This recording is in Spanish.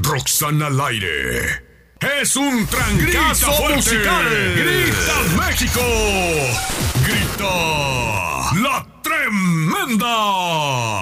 Roxana al aire. Es un trancazo musical. ¡Grita México! ¡Grita la tremenda!